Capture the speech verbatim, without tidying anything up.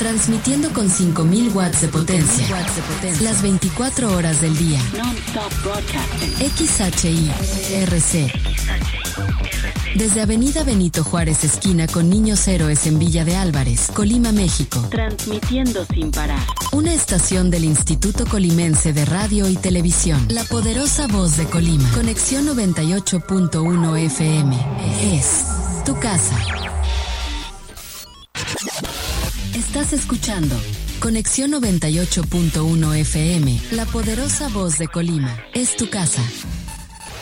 Transmitiendo con cinco mil watts de potencia. Las veinticuatro horas del día. X H I R C. Desde Avenida Benito Juárez, esquina con Niños Héroes en Villa de Álvarez, Colima, México. Transmitiendo sin parar. Una estación del Instituto Colimense de Radio y Televisión. La poderosa voz de Colima. Conexión noventa y ocho punto uno F M. Es tu casa. Estás escuchando Conexión noventa y ocho punto uno F M. La poderosa voz de Colima. Es tu casa.